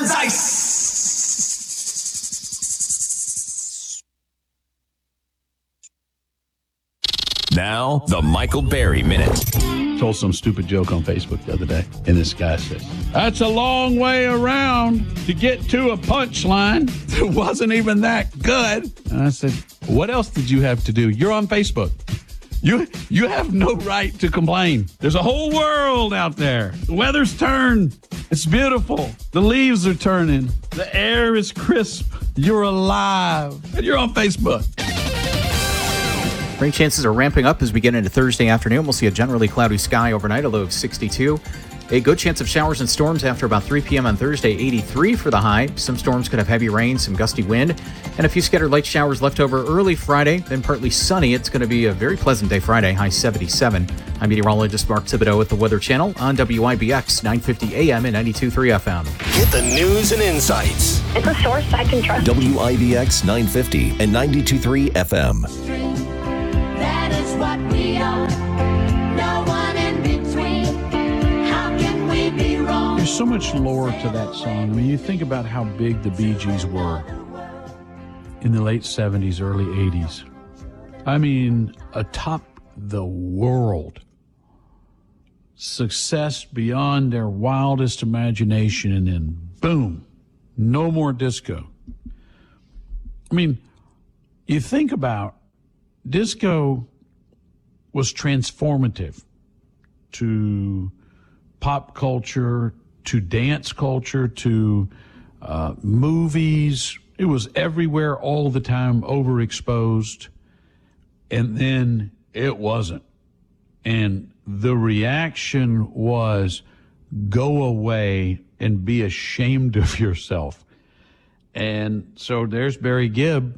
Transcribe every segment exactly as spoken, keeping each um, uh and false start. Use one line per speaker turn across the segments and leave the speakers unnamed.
Ice.
Now, the Michael Berry Minute.
Told some stupid joke on Facebook the other day, and this guy says, "That's a long way around to get to a punchline. It wasn't even that good." And I said, "What else did you have to do? You're on Facebook. You you have no right to complain. There's a whole world out there. The weather's turned. It's beautiful. The leaves are turning. The air is crisp. You're alive. And you're on Facebook."
Rain chances are ramping up as we get into Thursday afternoon. We'll see a generally cloudy sky overnight, a low of sixty-two. A good chance of showers and storms after about three p.m. on Thursday, eighty-three for the high. Some storms could have heavy rain, some gusty wind, and a few scattered light showers left over early Friday, then partly sunny. It's going to be a very pleasant day Friday, high seventy-seven. I'm meteorologist Mark Thibodeau with the Weather Channel on W I B X nine fifty A M and ninety-two point three F M.
Get the news and insights.
It's a source I can trust.
W I B X nine fifty and ninety-two point three F M.
That is what we are. No one in between. How can we be wrong?
There's so much lore to that song. I mean, you think about how big the Bee Gees were in the late seventies, early eighties. I mean, atop the world. Success beyond their wildest imagination, and then boom, no more disco. I mean, you think about disco was transformative to pop culture, to dance culture, to uh, movies. It was everywhere all the time, overexposed. And then it wasn't. And the reaction was, go away and be ashamed of yourself. And so there's Barry Gibb,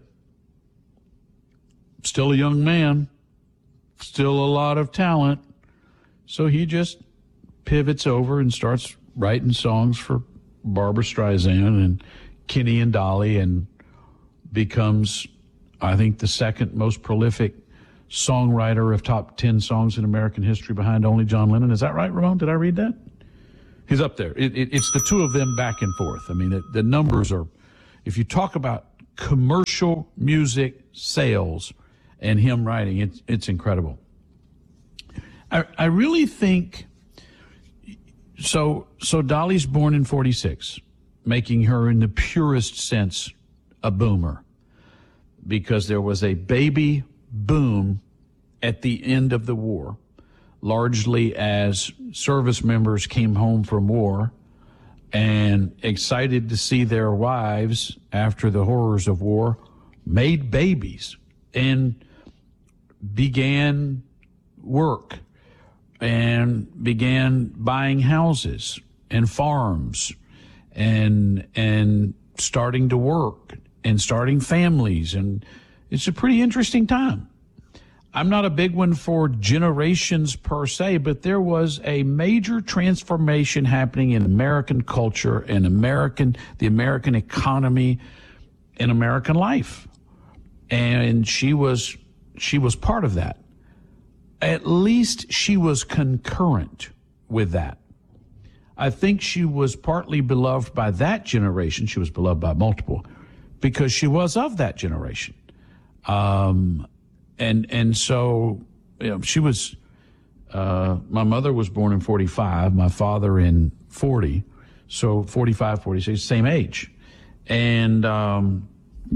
still a young man, still a lot of talent. So he just pivots over and starts writing songs for Barbra Streisand and Kenny and Dolly, and becomes, I think, the second most prolific songwriter of top ten songs in American history, behind only John Lennon. Is that right, Ramon? Did I read that? He's up there. It, it, it's the two of them back and forth. I mean, the, the numbers are, if you talk about commercial music sales and him writing, it's, it's incredible. I, I really think, so, so Dolly's born in forty-six, making her, in the purest sense, a boomer, because there was a baby boom at the end of the war, largely as service members came home from war and, excited to see their wives after the horrors of war, made babies and began work and began buying houses and farms and and starting to work and starting families. And it's a pretty interesting time. I'm not a big one for generations per se, but there was a major transformation happening in American culture and American, the American economy and American life. And she was, she was part of that. At least she was concurrent with that. I think she was partly beloved by that generation. She was beloved by multiple because she was of that generation. Um, and, and so, you know, she was, uh, my mother was born in forty-five, my father in forty. So forty-five, forty-six, same age. And, um,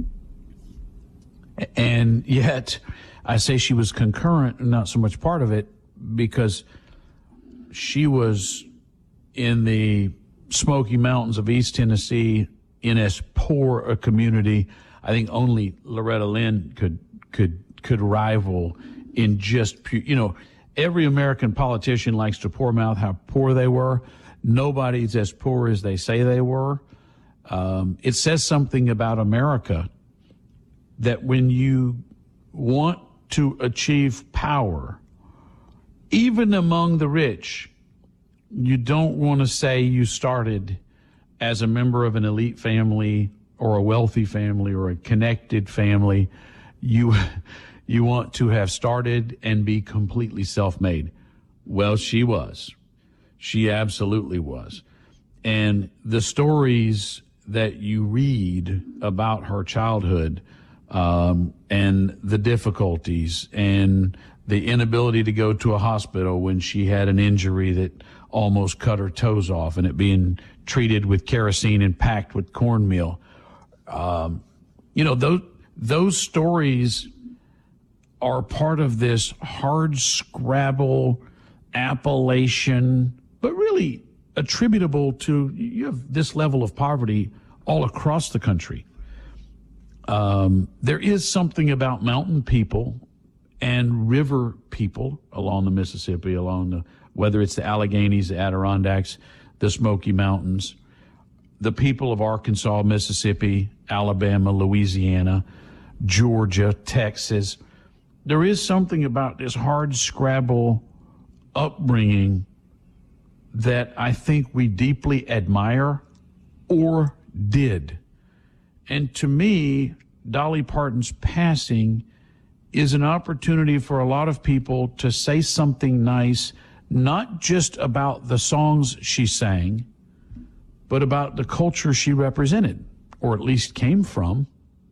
and yet I say she was concurrent and not so much part of it, because she was in the Smoky Mountains of East Tennessee in as poor a community. I think only Loretta Lynn could could could rival in just pure, you know, every American politician likes to poor mouth how poor they were. Nobody's as poor as they say they were. Um, it says something about America that when you want to achieve power, even among the rich, you don't want to say you started as a member of an elite family or a wealthy family or a connected family. You, you want to have started and be completely self-made. Well, she was. She absolutely was. and the stories that you read about her childhood, um, and the difficulties and the inability to go to a hospital when she had an injury that almost cut her toes off, and it being treated with kerosene and packed with cornmeal. Um, you know, those, those stories are part of this hard scrabble Appalachian, but really attributable to, you have this level of poverty all across the country. Um, there is something about mountain people and river people along the Mississippi, along the, whether it's the Alleghenies, the Adirondacks, the Smoky Mountains, the people of Arkansas, Mississippi, Alabama, Louisiana, Georgia, Texas. There is something about this hard scrabble upbringing that I think we deeply admire or did. And to me, Dolly Parton's passing is an opportunity for a lot of people to say something nice, not just about the songs she sang, but about the culture she represented, or at least came from.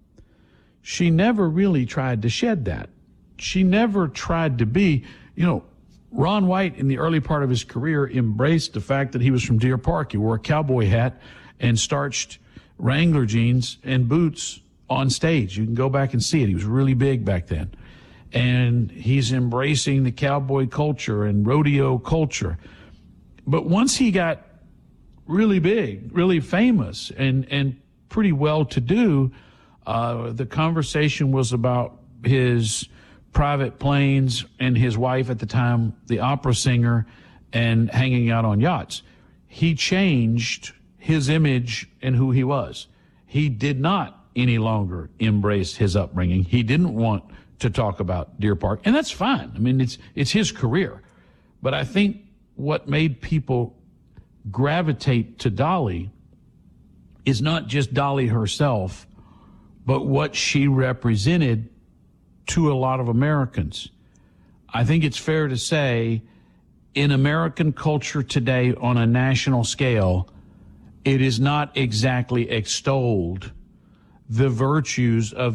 She never really tried to shed that. She never tried to be, you know, Ron White in the early part of his career embraced the fact that he was from Deer Park. He wore a cowboy hat and starched Wrangler jeans and boots on stage. You can go back and see it. He was really big back then. And he's embracing the cowboy culture and rodeo culture. But once he got really big, really famous, and, and pretty well-to-do, uh, the conversation was about his private planes and his wife at the time, the opera singer, and hanging out on yachts. He changed his image and who he was. He did not any longer embrace his upbringing. He didn't want to talk about Deer Park, and that's fine. I mean, it's it's his career. But I think what made people gravitate to Dolly is not just Dolly herself, but what she represented to a lot of Americans. I think it's fair to say in American culture today on a national scale, it is not exactly extolled the virtues of